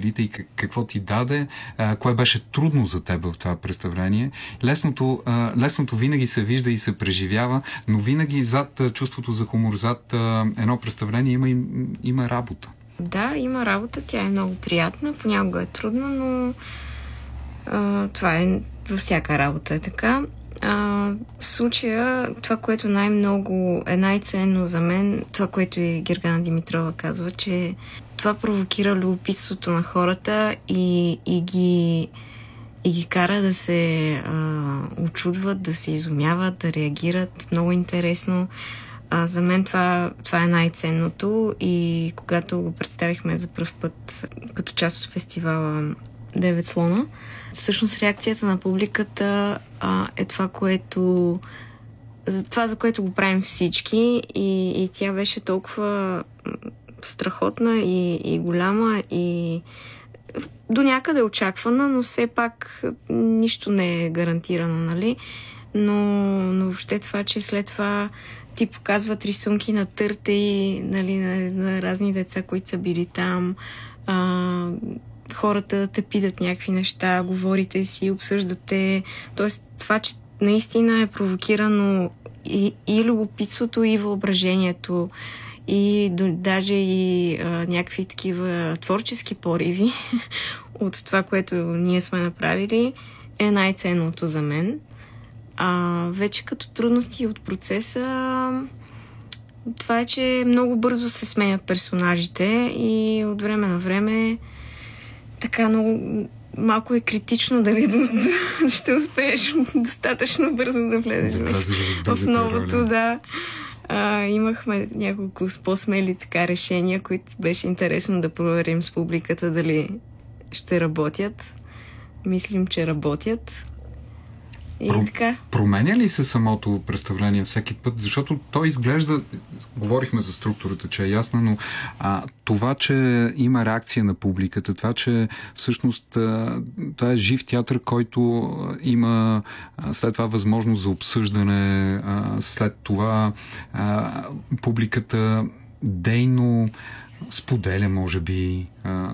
пчелите и какво ти даде, кое беше трудно за теб в това представление. Лесното винаги се вижда и се преживява, но винаги зад чувството за хумор, зад едно представление има работа. Да, има работа, тя е много приятна, понякога е трудно, но това е във всяка работа е така. В случая, това, което най-много е най-ценно за мен, това, което и Гергана Димитрова казва, че това провокира любопитството на хората и ги кара да се учудват, да се изумяват, да реагират много интересно. За мен това е най-ценното и когато го представихме за пръв път като част от фестивала 9 слона, всъщност реакцията на публиката е това, за което го правим всички и тя беше толкова страхотна и голяма и до някъде очаквана, но все пак нищо не е гарантирано, нали? Но въобще това, че след това ти показват рисунки на търтеи, нали, на разни деца, които са били там, хората те питат някакви неща, говорите си, обсъждате. Тоест това, че наистина е провокирано и любопитството, и въображението, и даже и някакви такива творчески пориви от това, което ние сме направили, е най-ценното за мен. Вече като трудности от процеса, това е, че много бързо се сменят персонажите и от време на време така малко е критично дали ще успееш достатъчно бързо да влезеш в новото, да. Имахме няколко по-смели така решения, които беше интересно да проверим с публиката дали ще работят. Мислим, че работят. И така. Променя ли се самото представление всеки път? Защото то изглежда, говорихме за структурата, че е ясна, но това, че има реакция на публиката, това, че всъщност това е жив театър, който има след това възможност за обсъждане, след това публиката дейно споделя, може би,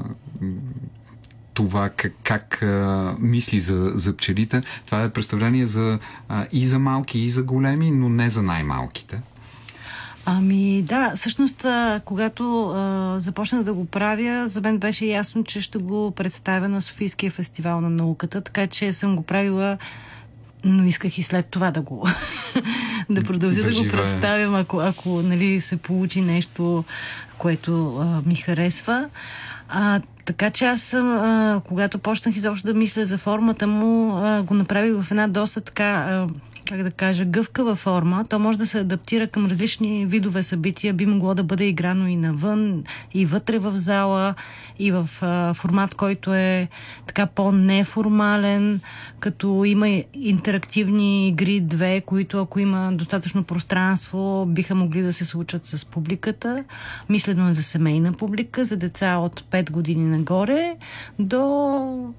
това как мисли за пчелите. Това е представление и за малки, и за големи, но не за най-малките. Да, всъщност, когато започнах да го правя, за мен беше ясно, че ще го представя на Софийския фестивал на науката, така че съм го правила, но исках и след това да продължа да го представям, ако нали, се получи нещо, което ми харесва. Така че аз съм, когато почнах изобщо да мисля за формата му, го направих в една доста така, как да кажа, гъвкава форма. То може да се адаптира към различни видове събития. Би могло да бъде играно и навън, и вътре в зала, и в формат, който е така по-неформален, като има интерактивни игри, две, които ако има достатъчно пространство, биха могли да се случат с публиката. Мислено е за семейна публика, за деца от 5 години нагоре до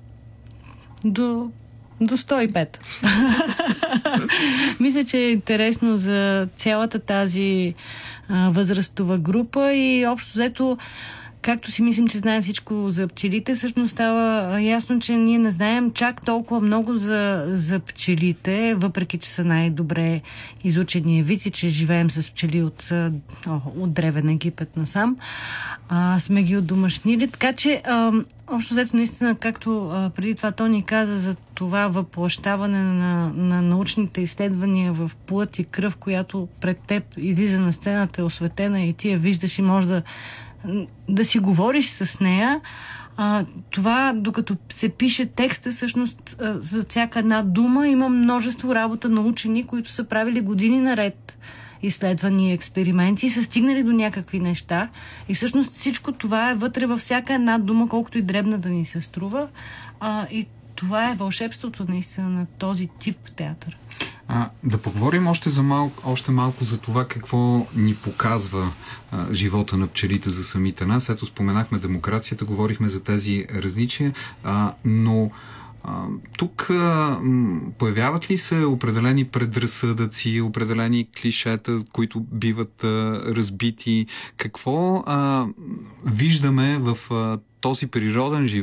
105. Мисля, че е интересно за цялата тази възрастова група и общо взето, както си мислим, че знаем всичко за пчелите, всъщност става ясно, че ние не знаем чак толкова много за пчелите, въпреки че са най-добре изучения вид и че живеем с пчели от древен Египет насам. Сме ги отдомашнили, така че общо взето наистина, както преди това Тони каза за това въплъщаване на научните изследвания в плът и кръв, която пред теб излиза на сцената, е осветена и ти я виждаш и може да си говориш с нея. Това, докато се пише текста, всъщност за всяка една дума има множество работа на учени, които са правили години наред изследвания, експерименти и са стигнали до някакви неща. И всъщност всичко това е вътре във всяка една дума, колкото и дребна да ни се струва. И това е вълшебството наистина на този тип театър. Да поговорим още малко за това какво ни показва живота на пчелите за самите нас. Ето споменахме демокрацията, говорихме за тези различия, но тук появяват ли се определени предразсъдъци, определени клишета, които биват разбити? Какво виждаме в този природен живот